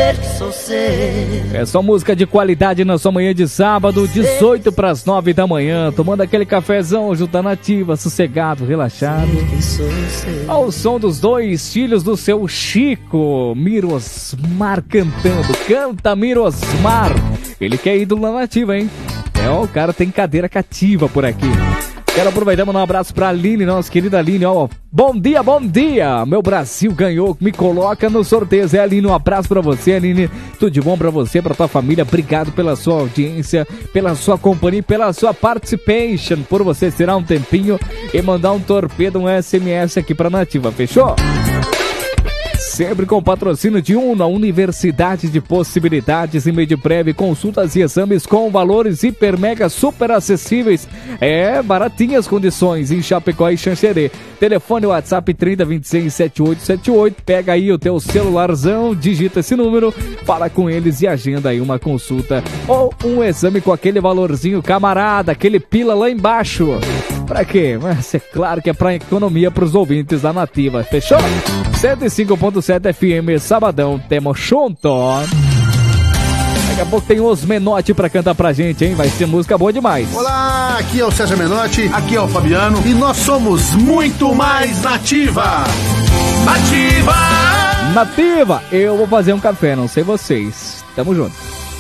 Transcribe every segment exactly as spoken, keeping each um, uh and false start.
saber que sou seu. É só música de qualidade na sua manhã de sábado, dezoito para as nove da manhã, tomando aquele cafezão junto à Nativa, sossegado, relaxado. Ao som dos dois filhos do seu Chico, Mirosmar cantando. Canta, Mirosmar. Ele que é ídolo na Nativa, hein? É, ó, o cara tem cadeira cativa por aqui. Quero aproveitar e mandar um abraço pra Aline, nossa querida Aline, ó. Bom dia, bom dia! Meu Brasil ganhou, me coloca no sorteio. É, Aline, um abraço pra você, Aline. Tudo de bom pra você, pra tua família. Obrigado pela sua audiência, pela sua companhia, pela sua participation, por você tirar um tempinho e mandar um torpedo, um S M S aqui pra Nativa, fechou? Sempre com patrocínio de Una, Universidade de Possibilidades e Medprev, consultas e exames com valores hiper mega super acessíveis. É, baratinhas condições em Chapecó e Xanxerê. Telefone WhatsApp trinta, vinte e seis, setenta e oito setenta e oito. Pega aí o teu celularzão, digita esse número, fala com eles e agenda aí uma consulta ou um exame com aquele valorzinho camarada, aquele pila lá embaixo. Pra quê? Mas é claro que é pra economia pros ouvintes da Nativa, fechou? cento e cinco ponto sete F M, sabadão, temos junto. Daqui a pouco tem os Menotti pra cantar pra gente, hein? Vai ser música boa demais. Olá, aqui é o César Menotti, aqui é o Fabiano e nós somos muito mais Nativa. Nativa! Nativa! Eu vou fazer um café, não sei vocês. Tamo junto.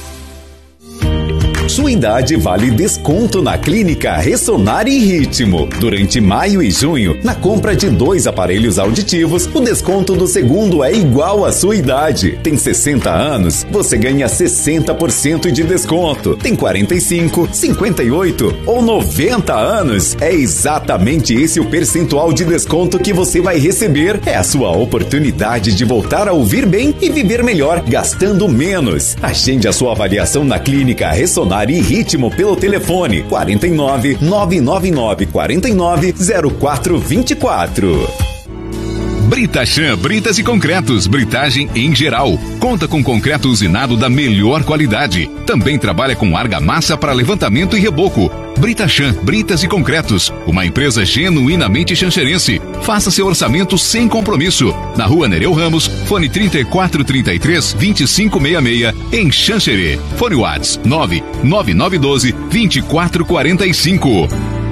Sua idade vale desconto na Clínica Ressonar e Ritmo. Durante maio e junho, na compra de dois aparelhos auditivos, o desconto do segundo é igual à sua idade. Tem sessenta anos, você ganha sessenta por cento de desconto. Tem quarenta e cinco, cinquenta e oito ou noventa anos? É exatamente esse o percentual de desconto que você vai receber. É a sua oportunidade de voltar a ouvir bem e viver melhor, gastando menos. Agende a sua avaliação na Clínica Ressonar e Ritmo pelo telefone quarenta e nove, nove nove nove, quarenta e nove, zero quatro vinte e quatro. Britachan Britas e Concretos, britagem em geral. Conta com concreto usinado da melhor qualidade. Também trabalha com argamassa para levantamento e reboco. Britachan Britas e Concretos, uma empresa genuinamente xanxerense. Faça seu orçamento sem compromisso. Na rua Nereu Ramos, fone trinta e quatro, trinta e três, vinte e cinco sessenta e seis, em Xanxerê. Fone WhatsApp nove nove nove um dois, vinte e quatro quarenta e cinco.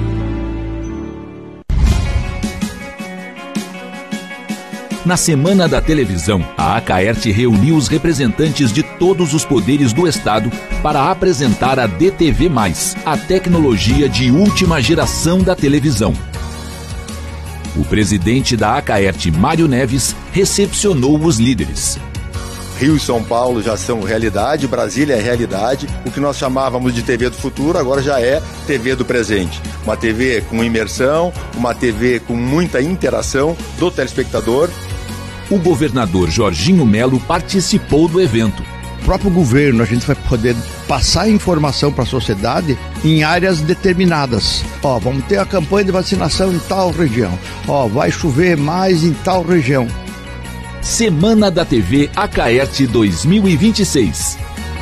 Na Semana da Televisão, a Acaerte reuniu os representantes de todos os poderes do Estado para apresentar a D T V mais, a tecnologia de última geração da televisão. O presidente da Acaerte, Mário Neves, recepcionou os líderes. Rio e São Paulo já são realidade, Brasília é realidade. O que nós chamávamos de T V do futuro agora já é T V do presente. Uma T V com imersão, uma T V com muita interação do telespectador. O governador Jorginho Melo participou do evento. O próprio governo, a gente vai poder passar informação para a sociedade em áreas determinadas. Ó, vamos ter a campanha de vacinação em tal região. Ó, vai chover mais em tal região. Semana da T V Acaerte dois mil e vinte e seis.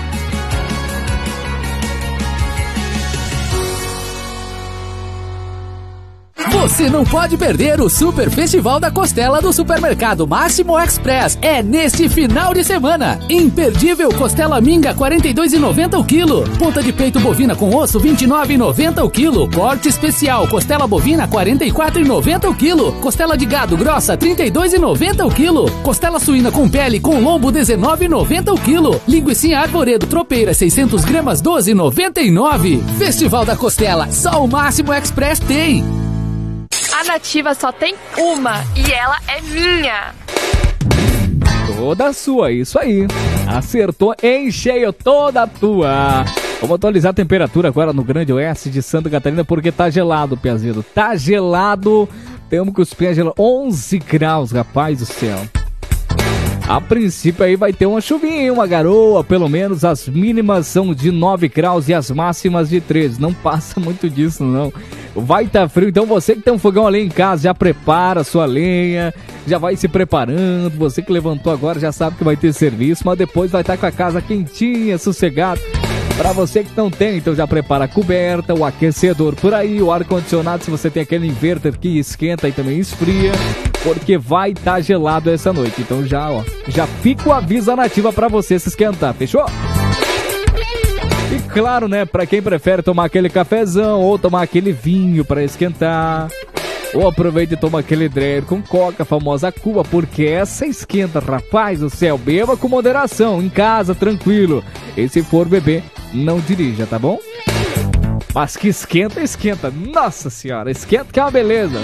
Você não pode perder o Super Festival da Costela do Supermercado Máximo Express. É neste final de semana. Imperdível costela minga quarenta e dois reais e noventa centavos o quilo. Ponta de peito bovina com osso vinte e nove reais e noventa centavos o quilo. Corte especial costela bovina quarenta e quatro reais e noventa centavos o quilo. Costela de gado grossa trinta e dois reais e noventa centavos o quilo. Costela suína com pele com lombo dezenove reais e noventa centavos o quilo. Linguicinha Arvoredo tropeira seiscentas gramas doze reais e noventa e nove centavos. Festival da Costela, só o Máximo Express tem. A Nativa só tem uma e ela é minha. Toda sua, isso aí. Acertou em cheio, toda tua. Vamos atualizar a temperatura agora no Grande Oeste de Santa Catarina, porque tá gelado, Piazeiro. Tá gelado. Temos que os pés gelados. onze graus, rapaz do céu. A princípio aí vai ter uma chuvinha, uma garoa, pelo menos. As mínimas são de nove graus e as máximas de treze. Não passa muito disso, não. Vai estar tá frio, então você que tem um fogão ali em casa, já prepara a sua lenha, já vai se preparando. Você que levantou agora já sabe que vai ter serviço, mas depois vai estar tá com a casa quentinha, sossegada. Para você que não tem, então já prepara a coberta, o aquecedor por aí, o ar-condicionado, se você tem aquele inverter que esquenta e também esfria. porque vai estar tá gelado essa noite. Então já, ó, já fica o aviso Nativa pra você se esquentar, fechou? E claro, né, pra quem prefere tomar aquele cafezão ou tomar aquele vinho pra esquentar, ou aproveita e toma aquele dreyer com coca, a famosa Cuba, porque essa esquenta, rapaz do céu. Beba com moderação, em casa, tranquilo. E se for beber, não dirija, tá bom? Mas que esquenta, esquenta. Nossa senhora, esquenta que é uma beleza.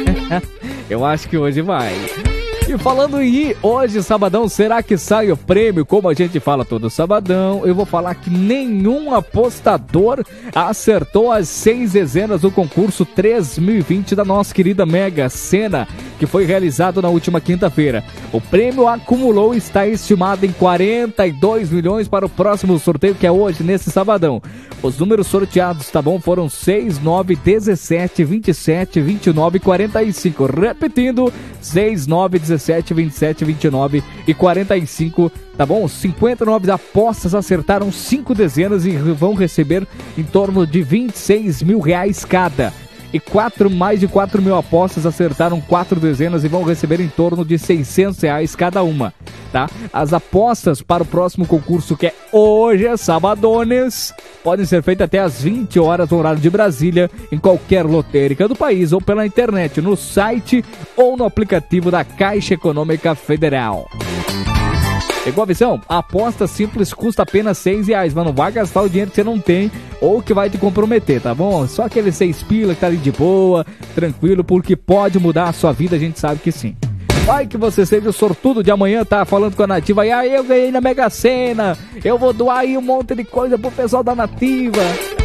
Eu acho que hoje vai. E falando em ir, hoje, sabadão, será que sai o prêmio? Como a gente fala todo sabadão, eu vou falar que nenhum apostador acertou as seis dezenas do concurso três mil e vinte da nossa querida Mega Sena, que foi realizado na última quinta-feira. O prêmio acumulou e está estimado em quarenta e dois milhões para o próximo sorteio, que é hoje, nesse sabadão. Os números sorteados, tá bom? Foram seis, nove, dezessete, vinte e sete, vinte e nove e quarenta e cinco. Repetindo, seis, nove, dezessete, vinte e sete, vinte e nove e quarenta e cinco, tá bom? cinquenta e nove apostas acertaram cinco dezenas e vão receber em torno de vinte e seis mil reais cada. E quatro, mais de quatro mil apostas acertaram quatro dezenas e vão receber em torno de seiscentos reais cada uma, tá? As apostas para o próximo concurso, que é hoje, é sabadones, podem ser feitas até às vinte horas no horário de Brasília, em qualquer lotérica do país, ou pela internet, no site ou no aplicativo da Caixa Econômica Federal. Pegou a visão? A aposta simples custa apenas seis reais, mas não vai gastar o dinheiro que você não tem ou que vai te comprometer, tá bom? Só aquele seis pila que tá ali de boa, tranquilo, porque pode mudar a sua vida, a gente sabe que sim. Vai que você seja o sortudo de amanhã, tá falando com a Nativa, e aí eu ganhei na Mega Sena, eu vou doar aí um monte de coisa pro pessoal da Nativa.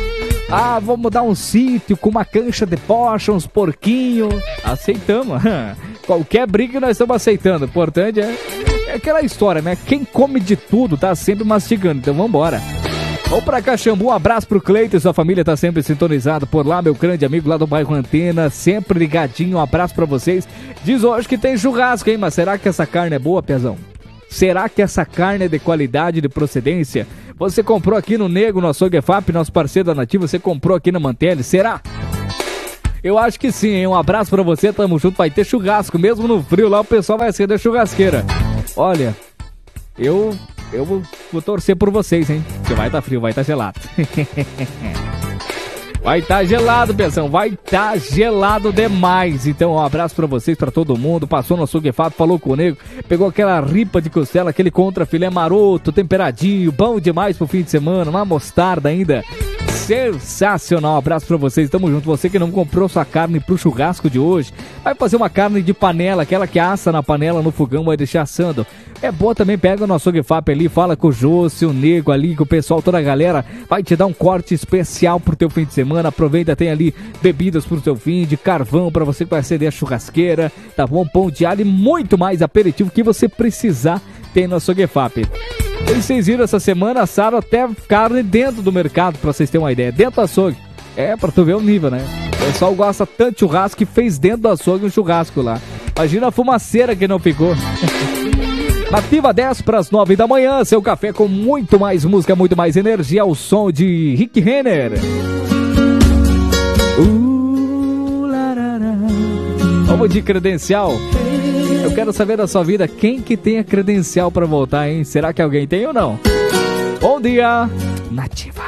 Ah, vamos dar um sítio com uma cancha de pocha, uns porquinhos. Aceitamos. Qualquer briga nós estamos aceitando. O importante é, é aquela história, né? Quem come de tudo tá sempre mastigando. Então vambora. Vamos pra Caxambu, um abraço pro Cleiton e sua família, tá sempre sintonizado por lá, meu grande amigo lá do bairro Antena, sempre ligadinho, um abraço pra vocês. Diz hoje que tem churrasco, hein? Mas será que essa carne é boa, Pezão? Será que essa carne é de qualidade, de procedência? Você comprou aqui no Nego, no Açougue F A P, nosso parceiro da Nativa, você comprou aqui na Mantelli, será? Eu acho que sim, hein? Um abraço pra você, tamo junto, vai ter churrasco, mesmo no frio lá o pessoal vai ser da churrasqueira. Olha, eu, eu vou, vou torcer por vocês, hein? Porque vai tá frio, vai tá gelado. Vai tá gelado, pessoal, vai tá gelado demais. Então, um abraço pra vocês, pra todo mundo. Passou no Açougue F A P, falou com o Nego, pegou aquela ripa de costela, aquele contra filé maroto, temperadinho, bom demais pro fim de semana, uma mostarda ainda. Sensacional, um abraço pra vocês, tamo junto. Você que não comprou sua carne pro churrasco de hoje, vai fazer uma carne de panela, aquela que assa na panela, no fogão, vai deixar assando. É boa também, pega no Açougue F A P ali, fala com o Jôcio, o Nego ali, com o pessoal, toda a galera, vai te dar um corte especial pro teu fim de semana. Aproveita, tem ali bebidas pro teu fim, de carvão pra você que vai acender a churrasqueira, tá bom? Pão de alho e muito mais aperitivo que você precisar, tem no Açougue F A P. E vocês viram essa semana, assaram até carne dentro do mercado, pra vocês terem uma ideia, dentro do açougue. É, pra tu ver o nível, né? O pessoal gosta tanto de churrasco que fez dentro do açougue um churrasco lá. Imagina a fumaceira que não ficou. Nativa dez para as nove da manhã, seu café com muito mais música, muito mais energia, ao som de Rick Renner. Uh, larara. Vamos de credencial. Eu quero saber da sua vida, quem que tem a credencial para voltar, hein? Será que alguém tem ou não? Bom dia, Nativa.